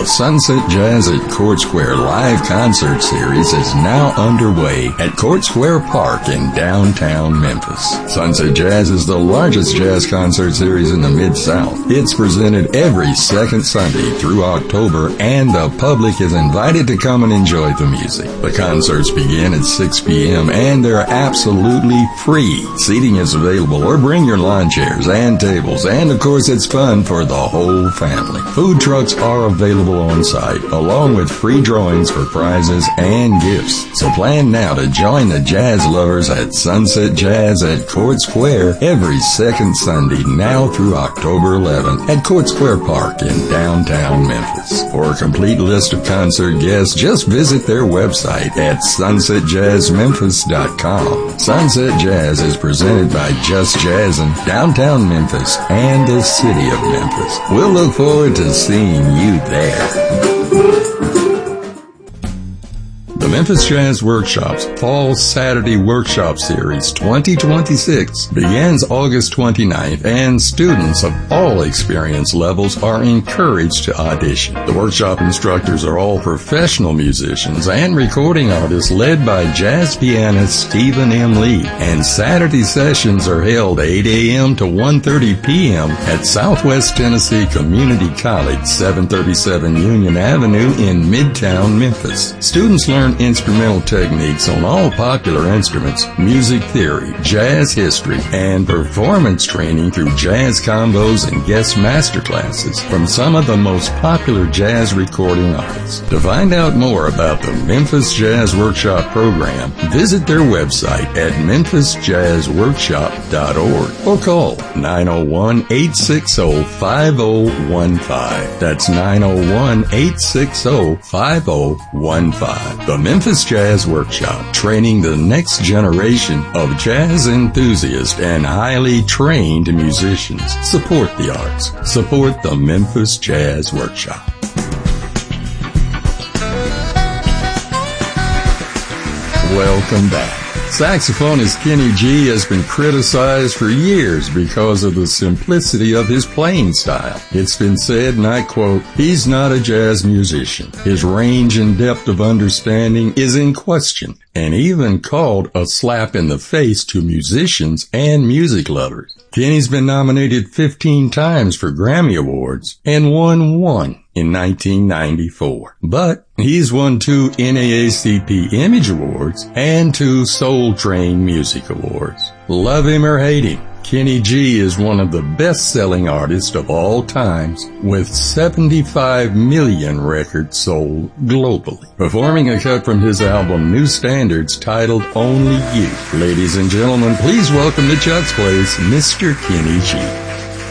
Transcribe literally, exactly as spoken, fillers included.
Sunset Jazz at Court Square live concert series is now underway at Court Square Park in downtown Memphis. Sunset Jazz is the largest jazz concert series in the Mid-South. It's presented every second Sunday through October, and the public is invited to come and enjoy the music. The concerts begin at six p.m. and they're absolutely free. Seating is available, or bring your lawn chairs and tables, and of course it's fun for the whole family. Food trucks are available on site, along with free drawings for prizes and gifts. So plan now to join the jazz lovers at Sunset Jazz at Court Square every second Sunday now through October eleventh at Court Square Park in downtown Memphis. For a complete list of concert guests, just visit their website at sunset jazz memphis dot com. Sunset Jazz is presented by Just Jazzin', downtown Memphis, and the city of Memphis. We'll look forward to seeing you there. The Memphis Jazz Workshops Fall Saturday Workshop Series twenty twenty-six begins August twenty-ninth, and students of all experience levels are encouraged to audition. The workshop instructors are all professional musicians and recording artists led by jazz pianist Stephen M. Lee, and Saturday sessions are held eight a.m. to one thirty p.m. at Southwest Tennessee Community College, seven thirty-seven Union Avenue in Midtown Memphis. Students learn instrumental techniques on all popular instruments, music theory, jazz history, and performance training through jazz combos and guest masterclasses from some of the most popular jazz recording artists. To find out more about the Memphis Jazz Workshop program, visit their website at memphis jazz workshop dot org or call nine oh one, eight six oh, five oh one five. That's nine oh one, eight six oh, five oh one five. The Memphis Jazz Workshop, training the next generation of jazz enthusiasts and highly trained musicians. Support the arts. Support the Memphis Jazz Workshop. Welcome back. Saxophonist Kenny G has been criticized for years because of the simplicity of his playing style. It's been said, and I quote, "He's not a jazz musician. His range and depth of understanding is in question," and even called a slap in the face to musicians and music lovers. Kenny's been nominated fifteen times for Grammy Awards and won one in nineteen ninety-four. But he's won two N double A C P Image Awards and two Soul Train Music Awards. Love him or hate him, Kenny G is one of the best-selling artists of all times, with seventy-five million records sold globally. Performing a cut from his album New Standards titled Only You. Ladies and gentlemen, please welcome to Chuck's Place, Mister Kenny G.